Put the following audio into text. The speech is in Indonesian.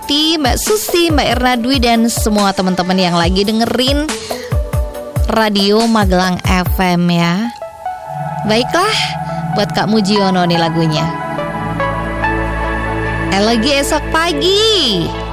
Tati, Mbak Susi, Mbak Erna Dwi, dan semua teman-teman yang lagi dengerin Radio Magelang FM ya. Baiklah, buat Kak Mujiono nih lagunya. Lagi esok pagi.